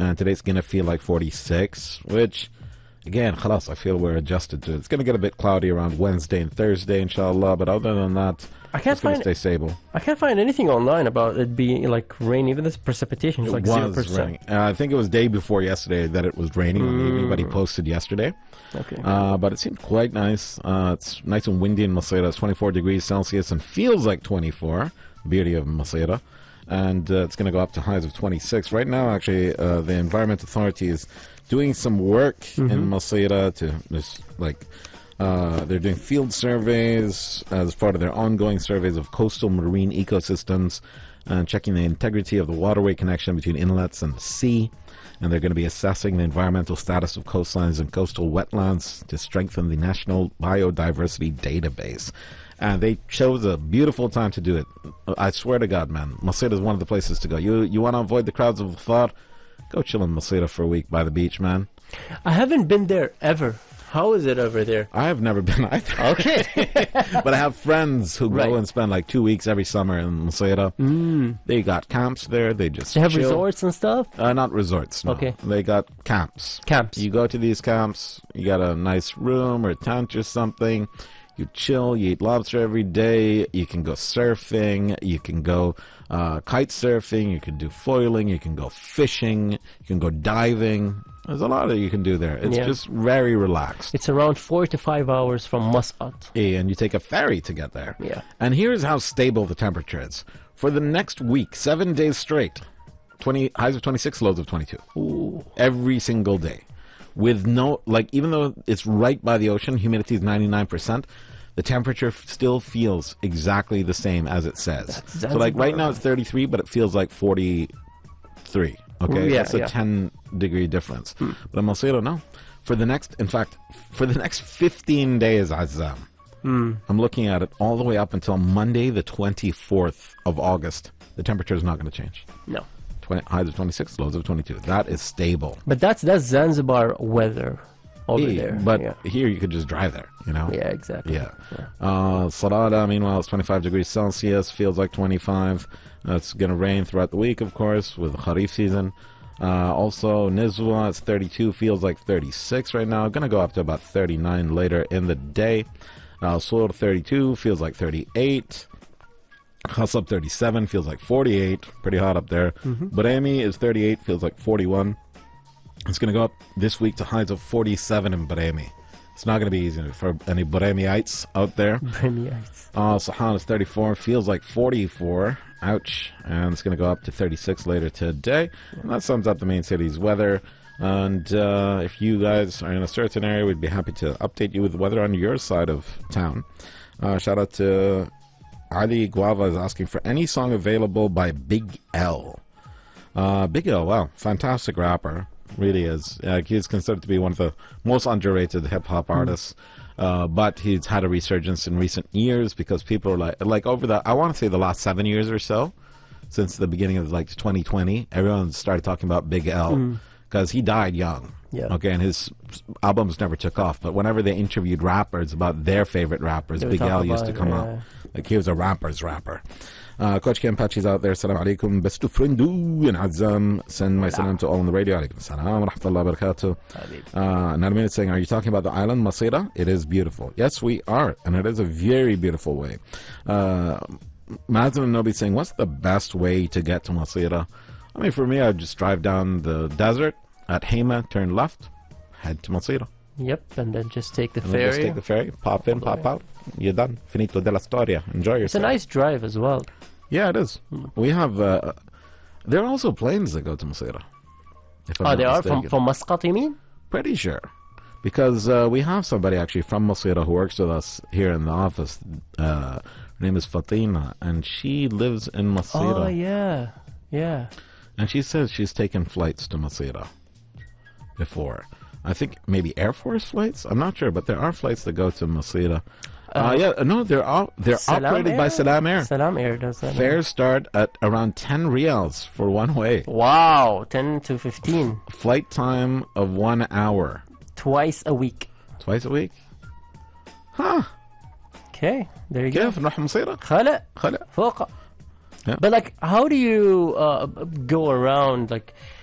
and today's going to feel like 46, which, again, khalas, I feel we're adjusted to it. It's going to get a bit cloudy around Wednesday and Thursday, inshallah, but other than that, it's going to stay stable. I can't find anything online about it being like rain, even this precipitation is like 0%. Raining. I think it was day before yesterday that it was raining on the evening, but he posted yesterday. Okay. But it seemed quite nice. It's nice and windy in Masira. It's 24 degrees Celsius and feels like 24. Beauty of Masira. And it's going to go up to highs of 26. Right now, actually, the Environment Authority is doing some work in Masira to just like... they're doing field surveys as part of their ongoing surveys of coastal marine ecosystems and checking the integrity of the waterway connection between inlets and the sea. And they're going to be assessing the environmental status of coastlines and coastal wetlands to strengthen the National Biodiversity Database. And they chose a beautiful time to do it. I swear to God, man, Masira is one of the places to go. You want to avoid the crowds of Thar? Go chill in Masira for a week by the beach, man. I haven't been there ever. How is it over there? I have never been either. Okay. But I have friends who go and spend like 2 weeks every summer in Masira. They got camps there. They just They have chill. resorts and stuff? Not resorts, no. Okay. They got camps. Camps. You go to these camps, you got a nice room or a tent or something. You chill, you eat lobster every day. You can go surfing. You can go kite surfing. You can do foiling. You can go fishing. You can go diving. There's a lot that you can do there. It's just very relaxed. It's around 4 to 5 hours from Muscat. And you take a ferry to get there. Yeah. And here's how stable the temperature is. For the next week, 7 days straight, highs of 26, lows of 22. Ooh. Every single day. With no, like, even though it's right by the ocean, humidity is 99%, the temperature still feels exactly the same as it says. So, like, right now it's 33, but it feels like 43. Okay, that's a 10-degree difference. But in Masira, no. For the next 15 days, Azzam, I'm looking at it all the way up until Monday, the 24th of August. The temperature is not going to change. No. Highs of 26, lows of 22. That is stable. But that's Zanzibar weather over there. But here you could just drive there, you know? Yeah, exactly. Yeah. Sarada, meanwhile, it's 25 degrees Celsius, feels like 25. It's going to rain throughout the week, of course, with the Kharif season. Also, Nizwa, it's 32, feels like 36 right now. Going to go up to about 39 later in the day. Sur, 32, feels like 38. Khasab, 37, feels like 48. Pretty hot up there. Baremi is 38, feels like 41. It's going to go up this week to highs of 47 in Baremi. It's not going to be easy for any Baremiites out there. Baremiites. Sahan is 34, feels like 44. Ouch. And it's going to go up to 36 later today. And that sums up the main city's weather. And if you guys are in a certain area, we'd be happy to update you with the weather on your side of town. Shout out to Ali Guava is asking for any song available by Big L. Big L, wow, fantastic rapper. Really is. He's considered to be one of the most underrated hip-hop artists. But he's had a resurgence in recent years because people are like over the, I want to say the last 7 years or so, since the beginning of like 2020, everyone started talking about Big L because he died young. Yeah. Okay, and his albums never took off. But whenever they interviewed rappers about their favorite rappers, Big L used to come out. Like he was a rapper's rapper. Coach Kim Pachi's out there. Salam alaikum. Best friendu and Azam. Send my salam to all on the radio. Alaikum salam wa rahmatullahi wa barakatuh. Narmin is saying, are you talking about the island, Masira? It is beautiful. Yes, we are. And it is a very beautiful way. Mazin and Nobi saying, what's the best way to get to Masira? I mean, for me, I'd just drive down the desert at Hema, turn left, head to Masira. Yep, and then just take the ferry. Just take the ferry, pop in, pop out. You're done. Finito della storia. Enjoy yourself. It's a nice drive as well. Yeah, it is. We have... there are also planes that go to Masira. They are from Muscat, you mean? Pretty sure. Because we have somebody actually from Masira who works with us here in the office. Her name is Fatima, and she lives in Masira. Oh, yeah. Yeah. And she says she's taken flights to Masira before. I think maybe Air Force flights? I'm not sure, but there are flights that go to Masira. They're operated by Salam Air. Salam Air does that. Fares start at around 10 riyals for one way. Wow, 10 to 15. Flight time of 1 hour. Twice a week. Twice a week? Huh. Okay, there you go. كيف نروح مصيرة؟ خلق فوق. But like, how do you go around? Like,